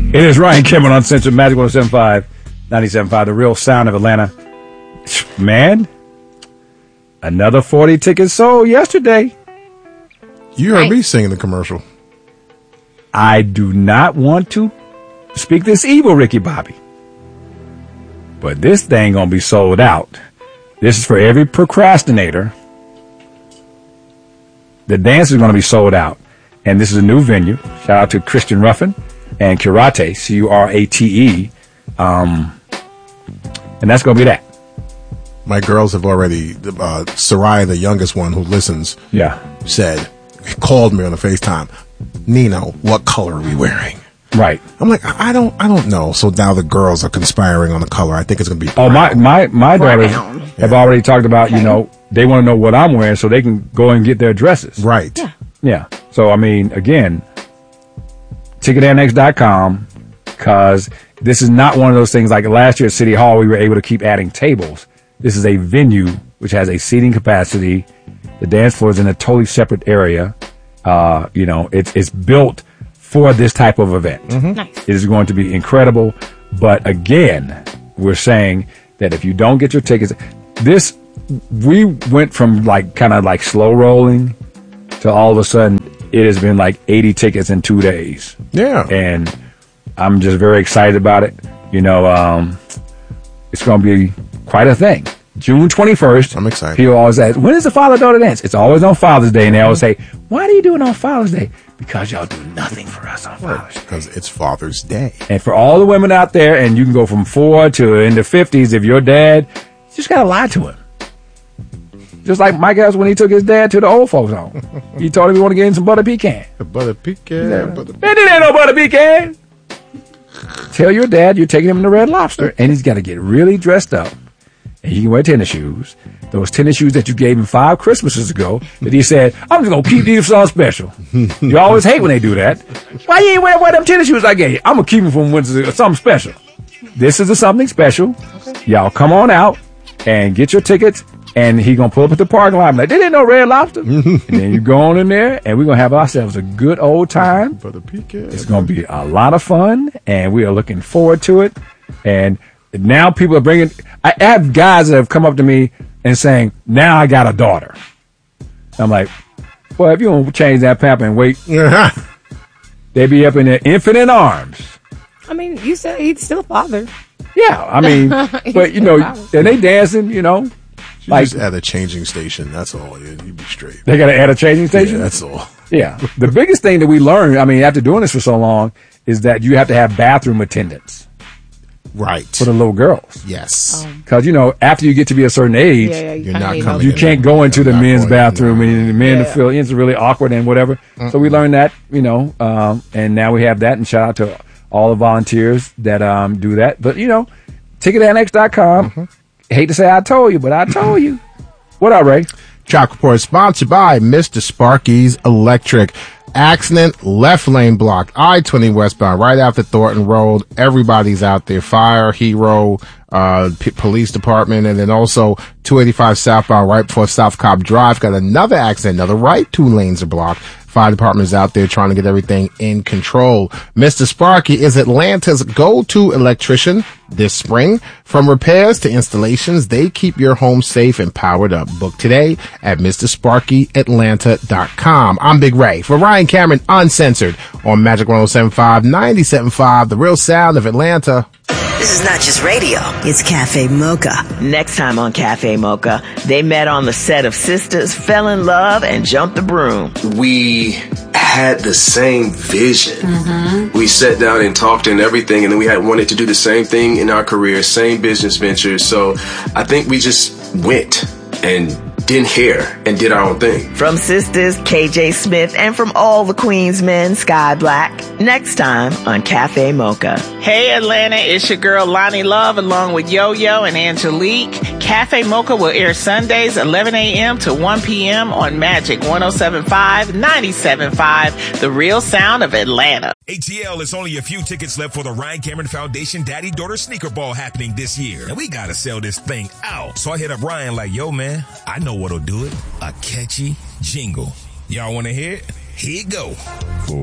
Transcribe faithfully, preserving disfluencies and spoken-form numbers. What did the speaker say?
It is Ryan Cameron on Central Magic one oh seven point five, ninety-seven point five, the real sound of Atlanta. Man, another forty tickets sold yesterday. You heard me singing the commercial. I do not want to speak this evil, Ricky Bobby. But this thing gonna be sold out. This is for every procrastinator. The dance is gonna be sold out. And this is a new venue. Shout out to Christian Ruffin and Curate, C U R A T E. Um, and that's gonna be that. My girls have already, uh, Sarai, the youngest one who listens, yeah, said, called me on the FaceTime. Nino, what color are we wearing? Right. I'm like, I don't, I don't know. So now the girls are conspiring on the color. I think it's going to be brown. Oh, my, my, my daughters Brown. have Yeah. already talked about, okay. you know, they want to know what I'm wearing so they can go and get their dresses. Right. Yeah. Yeah. So, I mean, again, ticket annex dot com, because this is not one of those things like last year at City Hall, we were able to keep adding tables. This is a venue which has a seating capacity. The dance floor is in a totally separate area. Uh, you know, it's, it's built for this type of event. Mm-hmm. Nice. It is going to be incredible. But again, we're saying that if you don't get your tickets, this, we went from like kind of like slow rolling to all of a sudden it has been like eighty tickets in two days. Yeah. And I'm just very excited about it. You know, um, it's going to be quite a thing. June twenty-first. I'm excited. People always ask, when is the father-daughter dance? It's always on Father's Day. And they always say, why do you do it on Father's Day? Because y'all do nothing for us on Father's Day. Because it's Father's Day. And for all the women out there, and you can go from four to in the fifties, if your dad, you just got to lie to him. Just like Mike Epps when he took his dad to the old folks home. He told him he wanted to get him some butter pecan. The butter pecan. Yeah. Butter Man, it ain't no butter pecan. Tell your dad you're taking him to Red Lobster, and he's got to get really dressed up. And he can wear tennis shoes. Those tennis shoes that you gave him five Christmases ago that he said, I'm just going to keep these for something special. You always hate when they do that. Why you ain't wearing one of them tennis shoes I gave you? I'm going to keep them from when something special. This is a something special. Okay. Y'all come on out and get your tickets. And he going to pull up at the parking lot and be like, they didn't know Red Lobster. And then you go on in there and we're going to have ourselves a good old time. Butter pecan. It's going to be a lot of fun. And we are looking forward to it. And now people are bringing, I have guys that have come up to me and saying, now I got a daughter. I'm like, well, if you don't change that pamper and wait, they be up in their infinite arms. I mean, you said he's still a father. Yeah, I mean, but you know, and they dancing, you know. You like, just add a changing station. That's all. You, you'd be straight. They got to add a changing station? Yeah, that's all. Yeah. The biggest thing that we learned, I mean, after doing this for so long, is that you have to have bathroom attendants. Right. For the little girls. Yes. Because, you know, after you get to be a certain age, Yeah, yeah, you You're kinda not need coming help. you can't go into the Not men's going, bathroom no. and the men Yeah. feel it's really awkward and whatever. So we learned that, you know, um, and now we have that. And shout out to all the volunteers that um, do that. But, you know, ticket annex dot com. Mm-hmm. Hate to say I told you, but I told you. What up, Ray? Chalk Report sponsored by Mister Sparky's Electric. Accident, left lane blocked, I twenty westbound, right after Thornton Road. Everybody's out there. Fire, Hero, uh, P- police department, and then also two eighty-five southbound, right before South Cobb Drive. Got another accident, another right, two lanes are blocked. Fire department is out there trying to get everything in control. Mister Sparky is Atlanta's go-to electrician this spring. From repairs to installations, they keep your home safe and powered up. Book today at Mister Sparky Atlanta dot com. I'm Big Ray for Ryan Cameron Uncensored on Magic one oh seven point five, ninety-seven point five, the real sound of Atlanta. This is not just radio. It's Cafe Mocha. Next time on Cafe Mocha, they met on the set of Sisters, fell in love, and jumped the broom. We had the same vision. Mm-hmm. We sat down and talked and everything, and then we had wanted to do the same thing in our career, same business ventures. So I think we just went and didn't care and did our own thing. From Sisters, K J Smith, and from all the Queens men, Sky Black. Next time on Cafe Mocha. Hey Atlanta, it's your girl Lonnie Love along with Yo-Yo and Angelique. Cafe Mocha will air Sundays eleven a.m. to one p.m. on Magic one oh seven point five, ninety-seven point five, the real sound of Atlanta. A T L is only a few tickets left for the Ryan Cameron Foundation Daddy-Daughter Sneaker Ball happening this year. And we gotta sell this thing out. So I hit up Ryan like, yo man, I know what'll do it. A catchy jingle. Y'all wanna hear it? Here you go.